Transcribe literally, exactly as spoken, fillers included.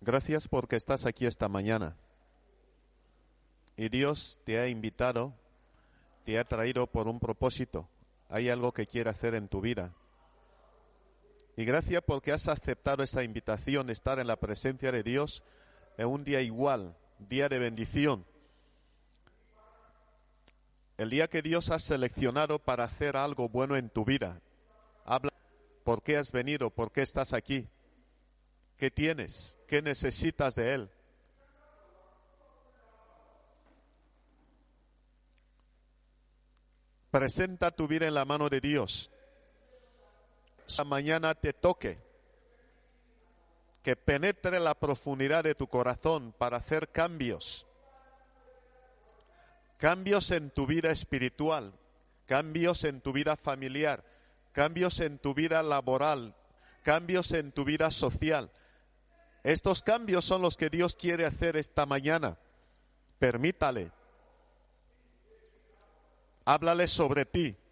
Gracias porque estás aquí esta mañana. Y Dios te ha invitado, te ha traído por un propósito. Hay algo que quiere hacer en tu vida. Y gracias porque has aceptado esa invitación de estar en la presencia de Dios en un día igual, día de bendición. El día que Dios ha seleccionado para hacer algo bueno en tu vida. Habla por qué has venido, por qué estás aquí, qué tienes, qué necesitas de Él. Presenta tu vida en la mano de Dios. Esta mañana te toque, que penetre la profundidad de tu corazón para hacer cambios. Cambios en tu vida espiritual, cambios en tu vida familiar, cambios en tu vida laboral, cambios en tu vida social. Estos cambios son los que Dios quiere hacer esta mañana. Permítale. Háblale sobre ti.